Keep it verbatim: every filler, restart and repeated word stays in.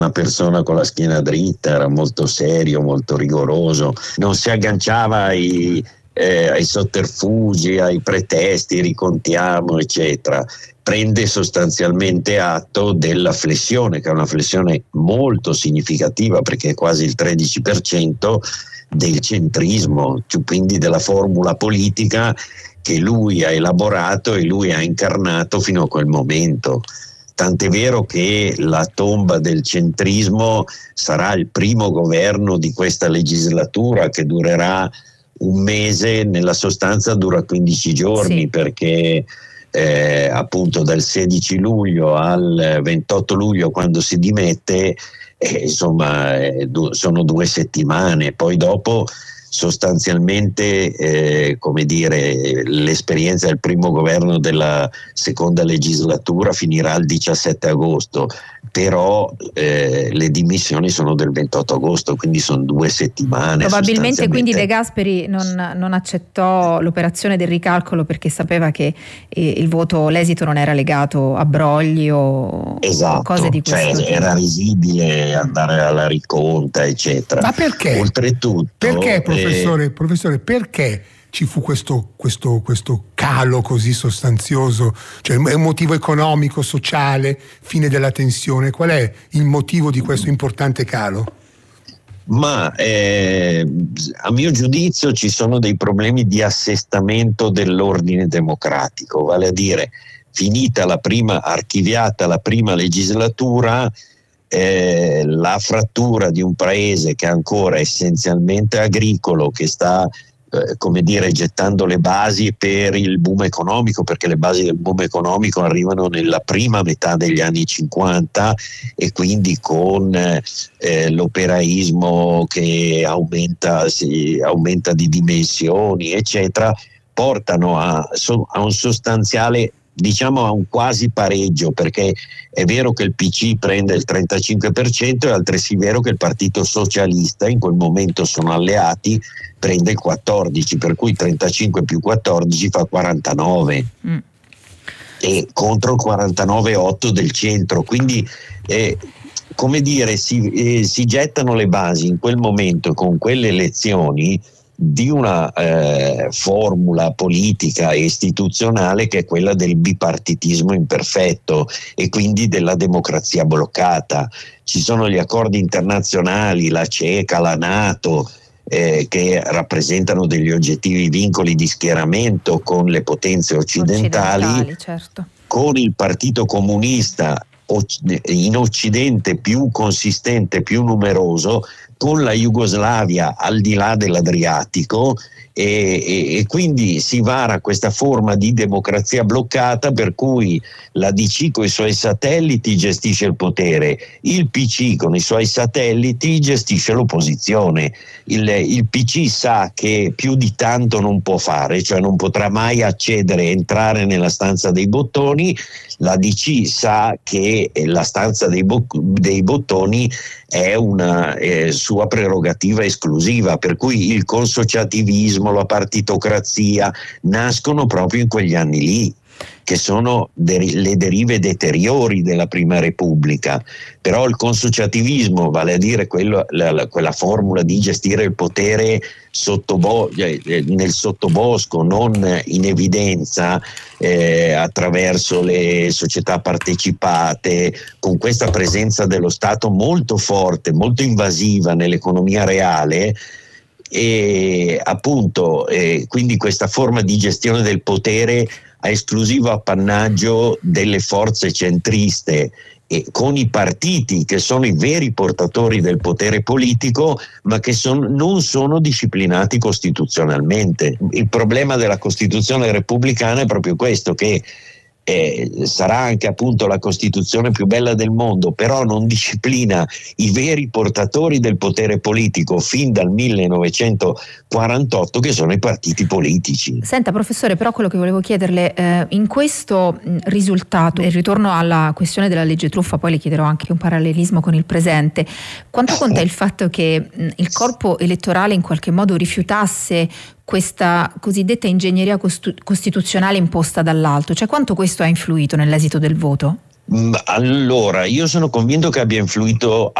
una persona con la schiena dritta, era molto serio, molto rigoroso, non si agganciava ai, eh, ai sotterfugi, ai pretesti, ricontiamo, eccetera. Prende sostanzialmente atto della flessione, che è una flessione molto significativa perché è quasi il tredici per cento del centrismo, quindi della formula politica che lui ha elaborato e lui ha incarnato fino a quel momento. Tant'è vero che la tomba del centrismo sarà il primo governo di questa legislatura, che durerà un mese, nella sostanza dura quindici giorni, sì. Perché eh, appunto dal sedici luglio al ventotto luglio, quando si dimette, eh, insomma eh, du- sono due settimane, poi dopo sostanzialmente eh, come dire, l'esperienza del primo governo della seconda legislatura finirà il diciassette agosto, però eh, le dimissioni sono del ventotto agosto, quindi sono due settimane. Probabilmente quindi De Gasperi non, non accettò l'operazione del ricalcolo perché sapeva che eh, il voto, l'esito non era legato a brogli o esatto, cose di questo cioè, tipo. era risibile andare alla riconta, eccetera. Ma perché? Oltretutto, perché professore, eh, professore, perché ci fu questo, questo, questo calo così sostanzioso? Cioè, è un motivo economico, sociale, fine della tensione? Qual è il motivo di questo importante calo? Ma eh, a mio giudizio ci sono dei problemi di assestamento dell'ordine democratico, vale a dire, finita la prima, archiviata la prima legislatura, eh, la frattura di un paese che è ancora essenzialmente agricolo, che sta eh, come dire gettando le basi per il boom economico, perché le basi del boom economico arrivano nella prima metà degli anni cinquanta, e quindi con eh, l'operaismo che aumenta, si, aumenta di dimensioni, eccetera, portano a, a un sostanziale, diciamo a un quasi pareggio, perché è vero che il P C prende il trentacinque per cento, è altresì vero che il Partito Socialista, in quel momento sono alleati, prende il quattordici, per cui trentacinque più quattordici fa quarantanove, mm. e contro il quarantanove virgola otto del centro, quindi eh, come dire si, eh, si gettano le basi in quel momento, con quelle elezioni, di una eh, formula politica e istituzionale che è quella del bipartitismo imperfetto e quindi della democrazia bloccata. Ci sono gli accordi internazionali, la CECA, la NATO, eh, che rappresentano degli oggettivi vincoli di schieramento con le potenze occidentali, occidentali certo. Con il Partito Comunista in Occidente più consistente, più numeroso, con la Jugoslavia al di là dell'Adriatico, e, e, e quindi si vara questa forma di democrazia bloccata, per cui la D C con i suoi satelliti gestisce il potere, il P C con i suoi satelliti gestisce l'opposizione. Il, il P C sa che più di tanto non può fare, cioè non potrà mai accedere, entrare nella stanza dei bottoni. La D C sa che la stanza dei, bo- dei bottoni è una eh, sua prerogativa esclusiva, per cui il consociativismo, la partitocrazia nascono proprio in quegli anni lì, che sono de- le derive deteriori della Prima Repubblica. Però il consociativismo, vale a dire quello, la, la, quella formula di gestire il potere sottobo- eh, nel sottobosco, non in evidenza, eh, attraverso le società partecipate, con questa presenza dello Stato molto forte, molto invasiva nell'economia reale, e appunto eh, quindi questa forma di gestione del potere a esclusivo appannaggio delle forze centriste, e con i partiti che sono i veri portatori del potere politico, ma che son, non sono disciplinati costituzionalmente. Il problema della Costituzione repubblicana è proprio questo, che Eh, sarà anche appunto la Costituzione più bella del mondo, però non disciplina i veri portatori del potere politico fin dal millenovecentoquarantotto, che sono i partiti politici. Senta professore, però quello che volevo chiederle, eh, in questo mh, risultato, il ritorno alla questione della legge truffa, poi le chiederò anche un parallelismo con il presente, quanto conta il fatto che mh, il corpo elettorale in qualche modo rifiutasse questa cosiddetta ingegneria costu- costituzionale imposta dall'alto, cioè quanto questo ha influito nell'esito del voto? Allora, io sono convinto che abbia influito